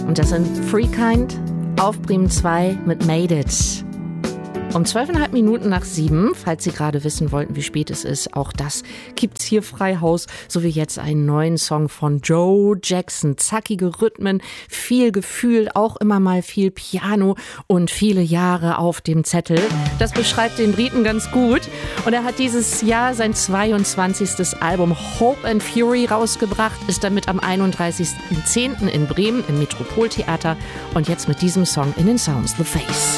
Und das sind Freekind auf Bremen 2 mit Made It. Um 12,5 Minuten nach 7, falls Sie gerade wissen wollten, wie spät es ist, auch das gibt's hier frei Haus, so wie jetzt einen neuen Song von Joe Jackson. Zackige Rhythmen, viel Gefühl, auch immer mal viel Piano und viele Jahre auf dem Zettel. Das beschreibt den Briten ganz gut. Und er hat dieses Jahr sein 22. Album Hope and Fury rausgebracht, ist damit am 31.10. in Bremen im Metropoltheater und jetzt mit diesem Song in den Sounds The Face.